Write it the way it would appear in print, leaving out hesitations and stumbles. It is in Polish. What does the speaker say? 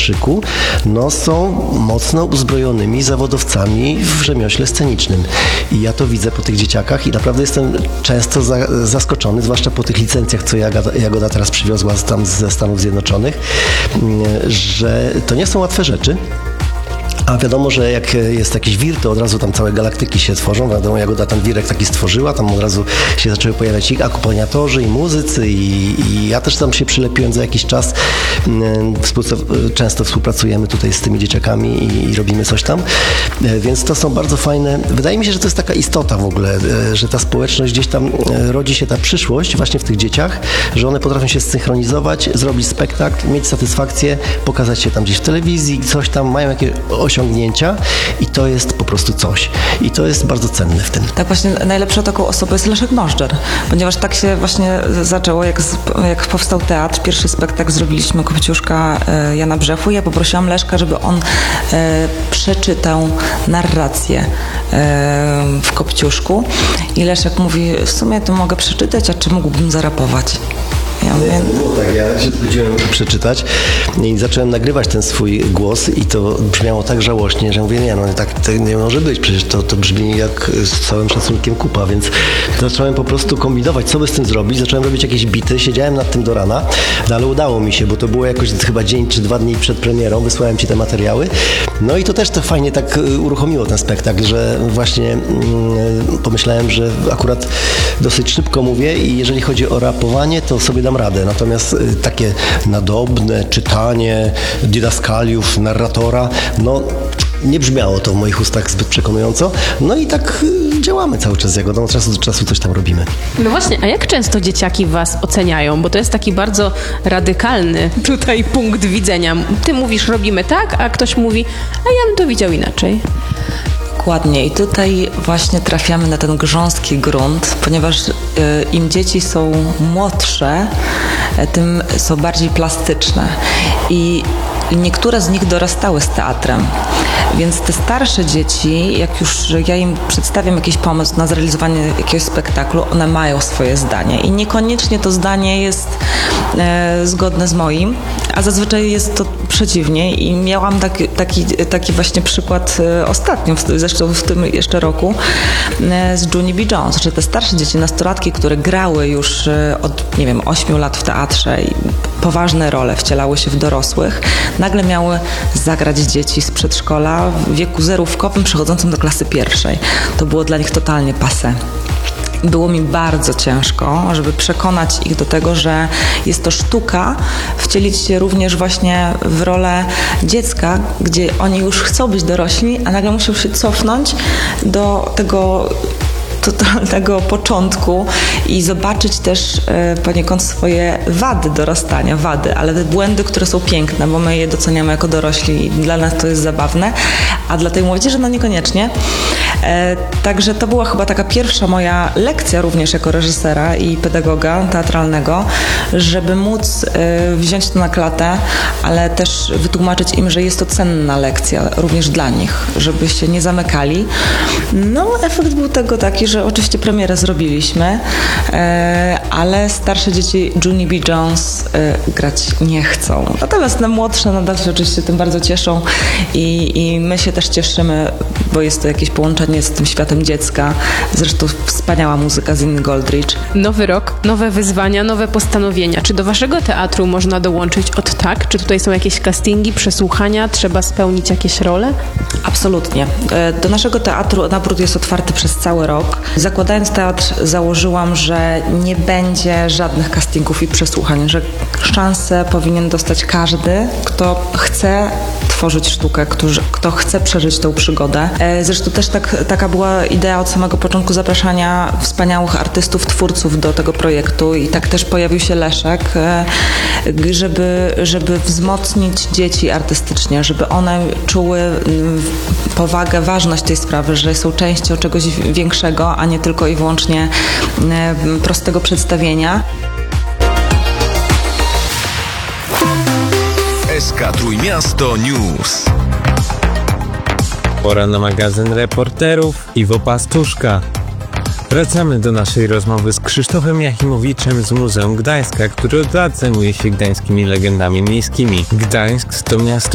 teatrzyku, no są mocno uzbrojonymi zawodowcami w rzemiośle scenicznym. I ja to widzę po tych dzieciakach i naprawdę jestem często zaskoczony, zwłaszcza po tych licencjach, co Jagoda teraz przywiozła tam ze Stanów Zjednoczonych, że to nie są łatwe rzeczy. A wiadomo, że jak jest jakiś wir, to od razu tam całe galaktyki się tworzą. Wiadomo, Jagoda tam wirek taki stworzyła, tam od razu się zaczęły pojawiać i akompaniatorzy, i muzycy, i ja też tam się przylepiłem za jakiś czas. Często współpracujemy tutaj z tymi dzieciakami i robimy coś tam. Więc to są bardzo fajne. Wydaje mi się, że to jest taka istota w ogóle, że ta społeczność gdzieś tam rodzi się ta przyszłość właśnie w tych dzieciach, że one potrafią się zsynchronizować, zrobić spektakl, mieć satysfakcję, pokazać się tam gdzieś w telewizji, coś tam, mają jakieś osiągnięcia i to jest po prostu coś. I to jest bardzo cenne w tym. Tak właśnie najlepszą taką osobą jest Leszek Możdżer, ponieważ tak się właśnie zaczęło, jak powstał teatr. Pierwszy spektakl zrobiliśmy Kopciuszka Jana Brzechu. Ja poprosiłam Leszka, żeby on przeczytał narrację w Kopciuszku i Leszek mówi, w sumie to mogę przeczytać, a czy mógłbym zarapować? Ja mówię, ja się zgodziłem przeczytać i zacząłem nagrywać ten swój głos i to brzmiało tak żałośnie, że mówię, nie, no tak to nie może być, przecież to brzmi jak z całym szacunkiem kupa, więc zacząłem po prostu kombinować, co by z tym zrobić, zacząłem robić jakieś bity, siedziałem nad tym do rana, no ale udało mi się, bo to było jakoś chyba dzień czy 2 dni przed premierą, wysłałem ci te materiały, no i to też to fajnie tak uruchomiło ten spektakl, że właśnie pomyślałem, że akurat dosyć szybko mówię i jeżeli chodzi o rapowanie, to sobie dam radę. Natomiast takie nadobne czytanie didaskaliów, narratora, no nie brzmiało to w moich ustach zbyt przekonująco. No i tak działamy cały czas z Jagodą, od czasu do czasu coś tam robimy. No właśnie, a jak często dzieciaki was oceniają? Bo to jest taki bardzo radykalny tutaj punkt widzenia. Ty mówisz, robimy tak, a ktoś mówi, a ja bym to widział inaczej. Dokładnie. I tutaj właśnie trafiamy na ten grząski grunt, ponieważ im dzieci są młodsze, tym są bardziej plastyczne. I niektóre z nich dorastały z teatrem. Więc te starsze dzieci, jak już ja im przedstawiam jakiś pomysł na zrealizowanie jakiegoś spektaklu, one mają swoje zdanie. I niekoniecznie to zdanie jest zgodne z moim, a zazwyczaj jest to przeciwnie. I miałam taki właśnie przykład ostatnio, zresztą w tym jeszcze roku, z Junie B. Jones, że te starsze dzieci, nastolatki, które grały już od, 8 lat w teatrze i poważne role wcielały się w dorosłych, nagle miały zagrać dzieci z przedszkola w wieku zerówkowym przechodzącym do klasy pierwszej. To było dla nich totalnie passé. Było mi bardzo ciężko, żeby przekonać ich do tego, że jest to sztuka, wcielić się również właśnie w rolę dziecka, gdzie oni już chcą być dorośli, a nagle muszą się cofnąć do tego totalnego początku i zobaczyć też poniekąd swoje wady dorastania, ale te błędy, które są piękne, bo my je doceniamy jako dorośli i dla nas to jest zabawne, a dla tej młodzieży no niekoniecznie. Także to była chyba taka pierwsza moja lekcja również jako reżysera i pedagoga teatralnego, żeby móc wziąć to na klatę, ale też wytłumaczyć im, że jest to cenna lekcja również dla nich, żeby się nie zamykali. No, efekt był tego taki, że oczywiście premierę zrobiliśmy, ale starsze dzieci Junie B. Jones grać nie chcą. Natomiast młodsze nadal się oczywiście tym bardzo cieszą i my się też cieszymy, bo jest to jakieś połączenie z tym światem dziecka. Zresztą wspaniała muzyka z Inny Goldrich. Nowy rok, nowe wyzwania, nowe postanowienia. Czy do waszego teatru można dołączyć od tak? Czy tutaj są jakieś castingi, przesłuchania? Trzeba spełnić jakieś role? Absolutnie. Do naszego teatru nabór jest otwarty przez cały rok. Zakładając teatr, założyłam, że nie będzie żadnych castingów i przesłuchań, że szansę powinien dostać każdy, kto chce tworzyć sztukę, kto chce przeżyć tą przygodę. Zresztą też taka była idea od samego początku zapraszania wspaniałych artystów, twórców do tego projektu i tak też pojawił się Leszek, żeby wzmocnić dzieci artystycznie, żeby one czuły powagę, ważność tej sprawy, że są częścią czegoś większego, a nie tylko i wyłącznie prostego przedstawienia. SK Trójmiasto News. Pora na magazyn reporterów Iwo Pastuszka. Wracamy do naszej rozmowy z Krzysztofem Jachimowiczem z Muzeum Gdańska, który od lat zajmuje się gdańskimi legendami miejskimi. Gdańsk to miasto